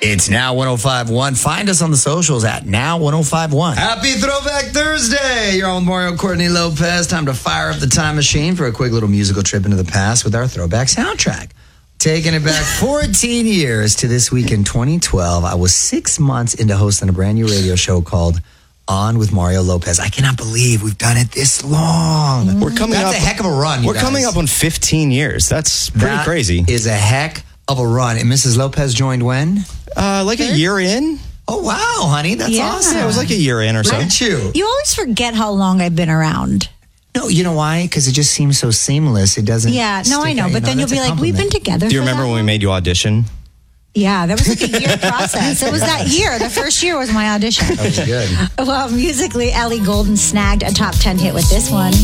It's Now 105.1. Find us on the socials at Now 105.1. Happy Throwback Thursday. You're on with Mario Courtney Lopez. Time to fire up the time machine for a quick little musical trip into the past with our throwback soundtrack. Taking it back 14 years to this week in 2012, I was 6 months into hosting a brand new radio show called On with Mario Lopez. I cannot believe we've done it this long. That's a heck of a run. We're coming up on 15 years. That's pretty crazy. Is a heck of a run. And Mrs. Lopez joined when? Like a year in. Oh, wow, honey. That's awesome. Yeah, it was like a year in or so. Look at you. You always forget how long I've been around. No, you know why? Because it just seems so seamless. It doesn't. Yeah, no, I know. But then you'll be like, we've been together. Do you remember when we made you audition? Yeah, that was like a year process. It was that year. The first year was my audition. That was good. Well, musically, Ellie Goulding snagged a top 10 hit with this one.